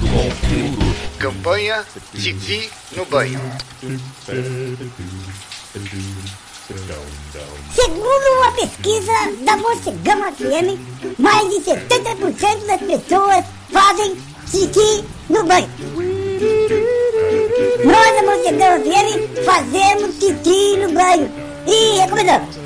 Campanha Titi no banho. Segundo uma pesquisa da Mocegão FM, mais de 70% das pessoas fazem xixi no banho. Nós da Mocegão FM fazemos xixi no banho e recomendamos.